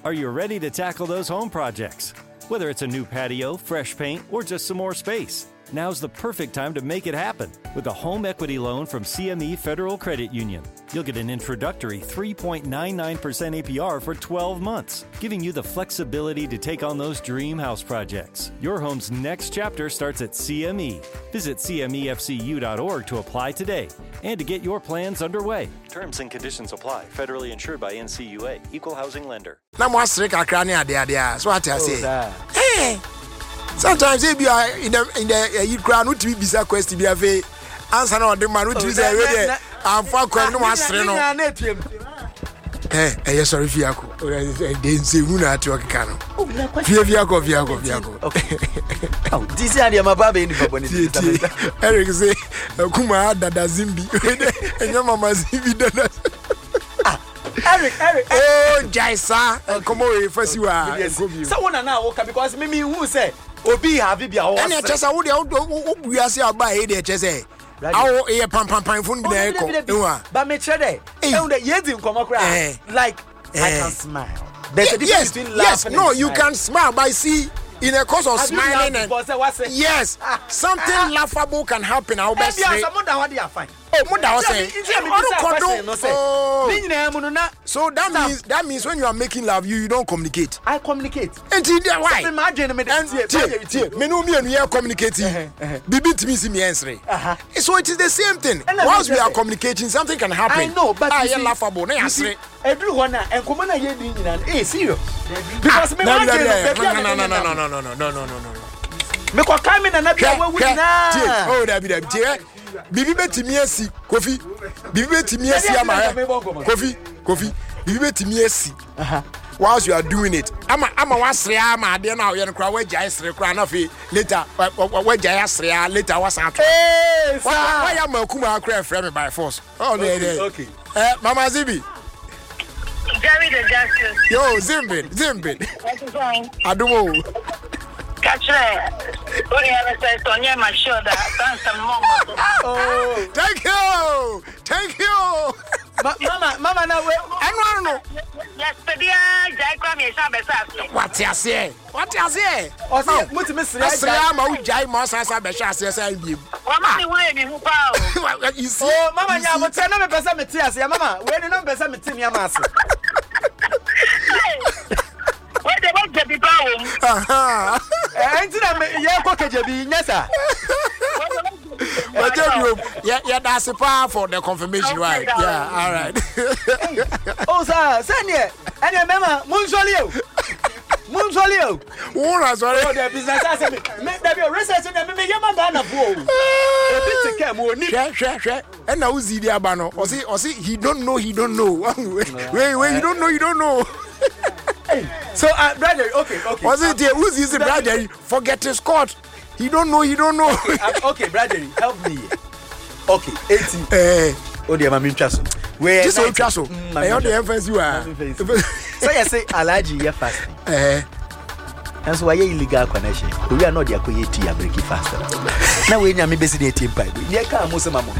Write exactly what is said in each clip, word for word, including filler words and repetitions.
Are you ready to tackle those home projects? Whether it's a new patio, fresh paint, or just some more space, now's the perfect time to make it happen with a home equity loan from C M E Federal Credit Union. You'll get an introductory three point nine nine percent A P R for twelve months, giving you the flexibility to take on those dream house projects. Your home's next chapter starts at C M E. Visit C M E F C U dot org to apply today and to get your plans underway. Terms and conditions apply. Federally insured by N C U A. Equal housing lender. Na mo asre kakra ne ade ade so what I say. Hey. Sometimes if you are in the in the you cry no to be bisa question be ave answer na the man no to say we there am for kwam no asre no. Eh eh sorry fiako. Den say hu na ati okeka no. Fie fiako fiako fiako. Okay. Oh, this is my baba in the body. Eric say kuma dada zimbi. Enya mama zimbi dada. Eric, Eric. Oh, Jaisa, come on, first you are. Someone now walk because me who say Obi have bia o. And chesa wo de we are say about here de chesa. Awo e pam pam pam phone bi na eko. But me chere dey. E dey yedi nkomo kra. Like I can smile. There's a difference between laughing. Yes, no, you can smile, but see in a course of smiling and yes, something laughable can happen. I'll be straight. Oh, what I was saying. So that means that means when you are making love, you, you don't communicate. I communicate. And why? Imagine me. Me no me and we are communicating. Bibi to me see me answering. So it is the same thing. Once we are communicating, something can happen. I know, but I am laughable. No answering. Everyone and come on here doing that. Hey, serious. Because me no no no no no no no no no no no no. Me ko come in and na bia we na. Oh, that be that. Bibi betimi asi Kofi Bibi betimi asi ama Kofi Kofi Bibi betimi asi whilst you are doing it ama ama wasre ama ade na ye no kra wa jai sre kra na fe later wa jai asre later was out eh why am akuma akra frame me by force oh no okay eh Mama Zibi Jerry the Justice yo Zimbin Zimbin what's going Adumo catch it. Only have to say Sonia my shoulder. Thanks some mom. Oh, thank you, thank you, Mama, Mama. Now, I don't know. Yesterday, Jai Kwame is not better. What you say? What you say? Oh, what you miss? I am a Jai Mossa Sabesha says I give. Mama, why you see? Oh, Mama, you have ten number percent materials. Mama, when you know percent material, Mama. What the what the people? Aha. And then you go K J B, yes sir. But you yeah yeah that's a power for the confirmation right. Yeah, all right. Oh sir, send here. And remember, Munsolio. Munsolio. Who sorry. Oh, the business has me there be research and me yama da na bo. E bit take mo ni. Share share share. And now Zidi Abano. Or see or see he don't know he don't know. Wait wait you don't know you don't know. So, uh, brother, okay, okay. Was it here? Who's his brother? Forget his court. He don't know, he don't know. Okay, um, okay brother, help me. Okay, eighteen. Eh. Oh, dear, Mammy Trasso. Where is it? Trasso. I heard the emphasis you are. So, you say, Alaji, you're fasting. Eh. And so, why are illegal connection? We are not the Akoyeti, I break it faster. Now, when you're missing a team pipe, you can't move some amount.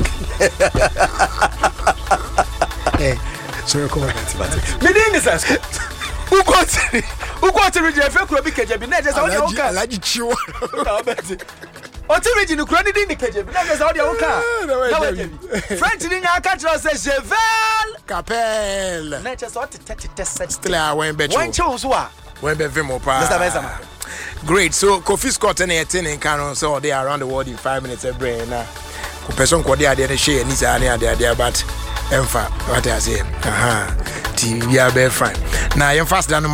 Eh. So, you're calling it. My name is Who got it? Who got it? Jeff Krobi K J B. Next, how you okay? Alaji Chiwa. O ti reji ni kura ni di ni K J B. Next, how you okay? French ni nya catch us say Cheval Capel. Next, how thirty test. Still I went bet you. When chose wa? When be vimo pa. Great. So Kofi Scott and eighteen in Canon so they are around the world in five minutes a brain na. Ko person ko dey dey share ni say na dey dey but emfa what I say. Aha. T V are be fine. Now you fast down